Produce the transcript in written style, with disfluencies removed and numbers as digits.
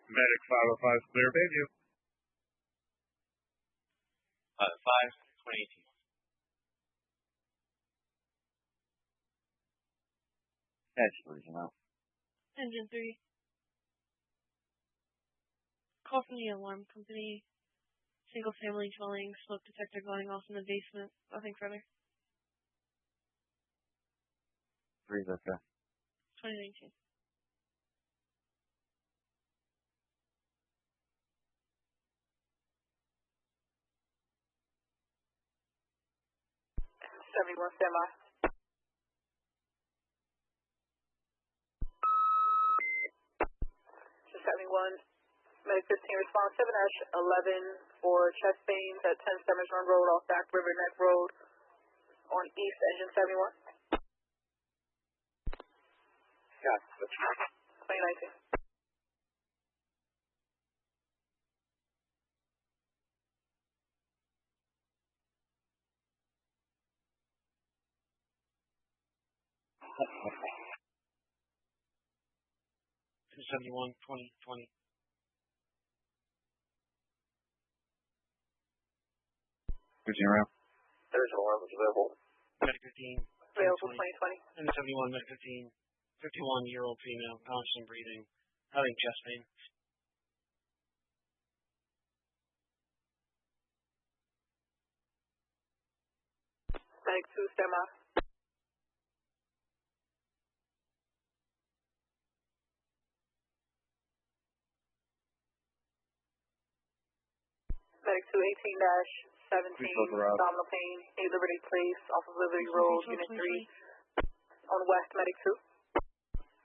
Medic 505 clear Bayview. 5, 2018. Edge version out. Engine 3. Call from the alarm company. Single family dwelling, smoke detector going off in the basement. Nothing further. 3's okay. 2019. #71 standby. #71 Medic 15 response 7-11 for chest pains at 10 Summers Run Road off Back River Neck Road on East Engine 71. Got 2019. #71 2020. Around. There's an alarm available. Medic 15. Available 2020. And 71 Medic 15. 51-year-old female, conscious and breathing, having chest pain. Medic 2 standby. Medic 2 18-17, abdominal pain, 8 Liberty Place, off of Liberty Road, Unit 3, on West, Medic 2.